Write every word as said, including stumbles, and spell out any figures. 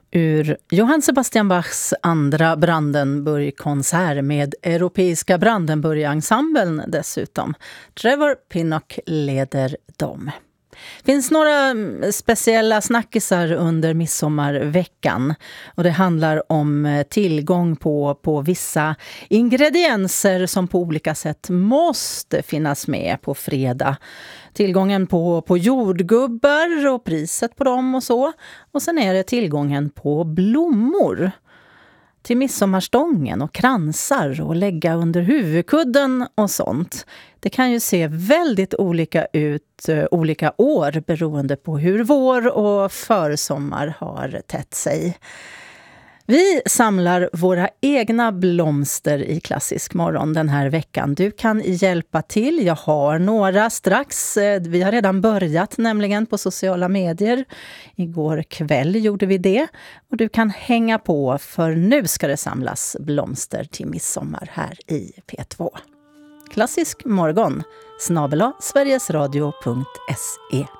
Ur Johann Sebastian Bachs andra Brandenburg-konsert med Europeiska Brandenburg-ensemblen dessutom. Trevor Pinnock leder dem. Finns några speciella snackisar under midsommarveckan och det handlar om tillgång på, på vissa ingredienser som på olika sätt måste finnas med på fredag. Tillgången på, på jordgubbar och priset på dem och så. Och sen är det tillgången på blommor till midsommarstången och kransar och lägga under huvudkudden och sånt. Det kan ju se väldigt olika ut uh, olika år beroende på hur vår och försommar har tätt sig. Vi samlar våra egna blomster i Klassisk morgon den här veckan. Du kan hjälpa till. Jag har några strax. Vi har redan börjat nämligen på sociala medier. Igår kväll gjorde vi det. Och du kan hänga på för nu ska det samlas blomster till midsommar här i P två. Klassisk morgon snabel-a sverigesradio punkt se